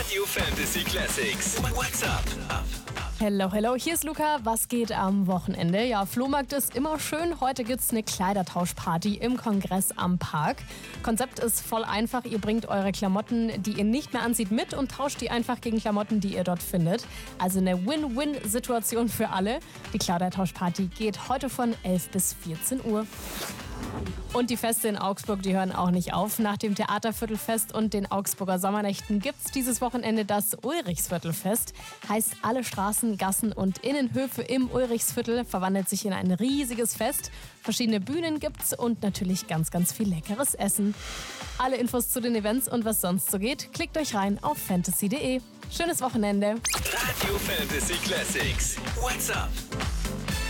Radio Fantasy Classics. What's up? Hello, hello, hier ist Luca. Was geht am Wochenende? Ja, Flohmarkt ist immer schön. Heute gibt's eine Kleidertauschparty im Kongress am Park. Konzept ist voll einfach. Ihr bringt eure Klamotten, die ihr nicht mehr anzieht, mit und tauscht die einfach gegen Klamotten, die ihr dort findet. Also eine Win-Win-Situation für alle. Die Kleidertauschparty geht heute von 11 bis 14 Uhr. Und die Feste in Augsburg, die hören auch nicht auf. Nach dem Theaterviertelfest und den Augsburger Sommernächten gibt's dieses Wochenende das Ulrichsviertelfest. Heißt, alle Straßen, Gassen und Innenhöfe im Ulrichsviertel verwandelt sich in ein riesiges Fest. Verschiedene Bühnen gibt's und natürlich ganz, ganz viel leckeres Essen. Alle Infos zu den Events und was sonst so geht, klickt euch rein auf fantasy.de. Schönes Wochenende. Radio Fantasy Classics. What's up?